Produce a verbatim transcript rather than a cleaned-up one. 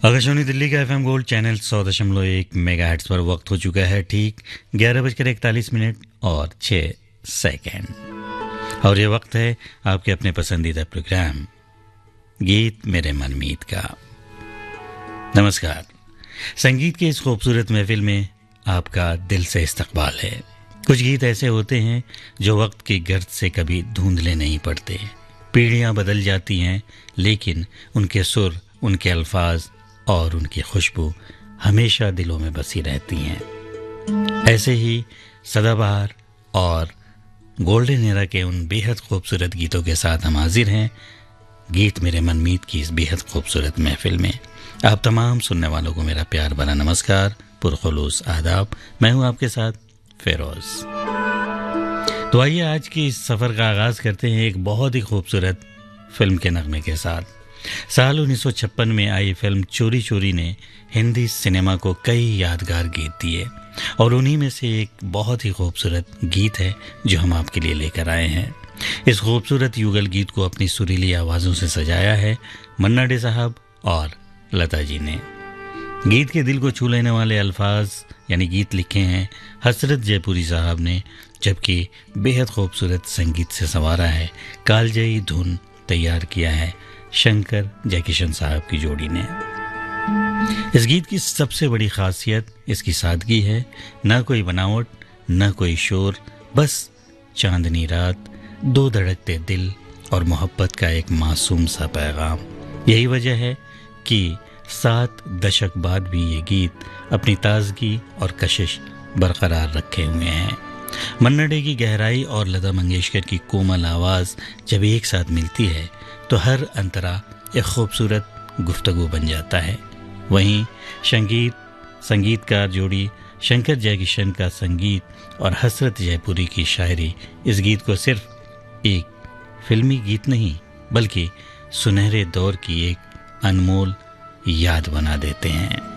आकाशवाणी दिल्ली का FM gold channel सौ दशमलव एक मेगा हर्ट्ज पर वक्त हो चुका है ठीक ग्यारह बजकर इकतालीस मिनट और छः सेकंड और ये वक्त है आपके अपने पसंदीदा प्रोग्राम गीत मेरे मनमीत का। नमस्कार। संगीत की इस खूबसूरत महफिल में आपका दिल से इस्तकबाल है। कुछ गीत ऐसे होते हैं जो वक्त की गर्द से कभी धुंधले नहीं पड़ते। पीढ़ियां बदल जाती हैं लेकिन उनके सुर, उनके अल्फाज और उनकी खुशबू हमेशा दिलों में बसी रहती हैं। ऐसे ही सदाबहार और गोल्डन एरा के उन बेहद खूबसूरत गीतों के साथ हम हाजिर हैं गीत मेरे मनमीत की इस बेहद खूबसूरत महफिल में। आप तमाम सुनने वालों को मेरा प्यार भरा नमस्कार, पुरखुलूस आदाब। मैं हूं आपके साथ फेरोज। तो आइए आज की इस सफ़र का आगाज़ करते हैं एक बहुत ही खूबसूरत फिल्म के नगमे के साथ। साल उन्नीस सौ छप्पन में आई फिल्म चोरी चोरी ने हिंदी सिनेमा को कई यादगार गीत दिए और उन्हीं में से एक बहुत ही खूबसूरत गीत है जो हम आपके लिए लेकर आए हैं। इस खूबसूरत युगल गीत को अपनी सुरीली आवाज़ों से सजाया है मन्ना डे साहब और लता जी ने। गीत के दिल को छू लेने वाले अल्फाज यानी गीत लिखे हैं हसरत जयपुरी साहब ने, जबकि बेहद खूबसूरत संगीत से संवारा है, कालजयी धुन तैयार किया है शंकर जयकिशन साहब की जोड़ी ने। इस गीत की सबसे बड़ी खासियत इसकी सादगी है। ना कोई बनावट, ना कोई शोर, बस चांदनी रात, दो धड़कते दिल और मोहब्बत का एक मासूम सा पैगाम। यही वजह है कि सात दशक बाद भी ये गीत अपनी ताजगी और कशिश बरकरार रखे हुए हैं। मन्ना डे की गहराई और लता मंगेशकर की कोमल आवाज़ जब एक साथ मिलती है तो हर अंतरा एक खूबसूरत गुफ्तगू बन जाता है। वहीं संगीत संगीतकार जोड़ी शंकर जयकिशन का संगीत और हसरत जयपुरी की शायरी इस गीत को सिर्फ एक फिल्मी गीत नहीं बल्कि सुनहरे दौर की एक अनमोल याद बना देते हैं।